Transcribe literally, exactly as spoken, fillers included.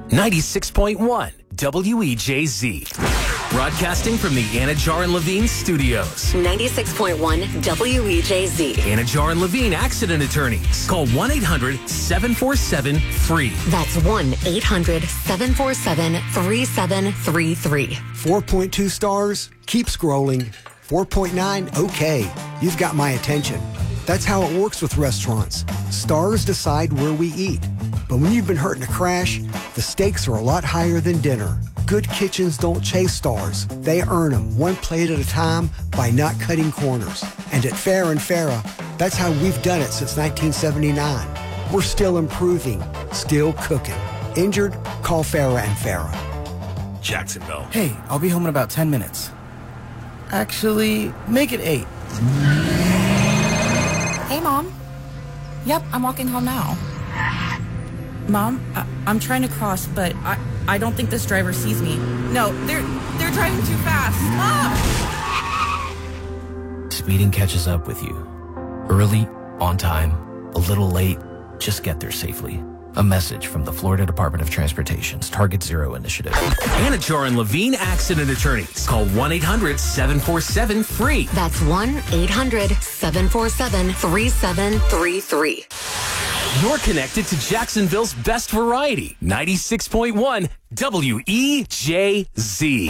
ninety-six point one W E J Z. Broadcasting from the Anajar and Levine studios. ninety-six point one W E J Z. Anajar and Levine Accident Attorneys. Call one eight hundred seven four seven free. That's one eight hundred seven four seven three seven three three. four point two stars? Keep scrolling. four point nine? Okay. You've got my attention. That's how it works with restaurants. Stars decide where we eat. But when you've been hurt in a crash, the stakes are a lot higher than dinner. Good kitchens don't chase stars. They earn them one plate at a time by not cutting corners. And at Farah and Farah, that's how we've done it since nineteen seventy-nine. We're still improving, still cooking. Injured? Call Farah and Farah. Jacksonville. Hey, I'll be home in about ten minutes. Actually, make it eight. Hey, Mom. Yep, I'm walking home now. Mom, I- I'm trying to cross, but I, I don't think this driver sees me. No, they're they're driving too fast. Stop! Speeding catches up with you. Early, on time, a little late, just get there safely. A message from the Florida Department of Transportation's Target Zero initiative. Anajar and Levine Accident Attorneys. Call one eight hundred seven four seven free. That's one eight hundred seven four seven three seven three three. You're connected to Jacksonville's best variety. ninety-six point one W E J Z.